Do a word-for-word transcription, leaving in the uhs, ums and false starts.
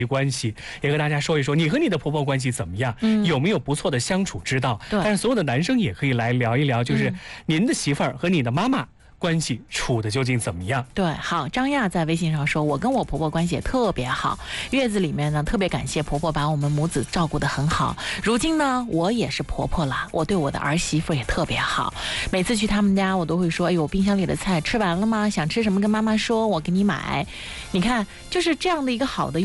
关系，也和大家说一说你和你的婆婆关系怎么样，嗯、有没有不错的相处之道。但是所有的男生也可以来聊一聊，就是您的媳妇儿和你的妈妈关系处的究竟怎么样？ 对，好，张亚在微信上说，我跟我婆婆关系也特别好，月子里面呢特别感谢婆婆把我们母子照顾得很好。如今呢，我也是婆婆了，我对我的儿媳妇也特别好。每次去他们家，我都会说，哎呦，冰箱里的菜吃完了吗？想吃什么跟妈妈说，我给你买。你看，就是这样的一个好的。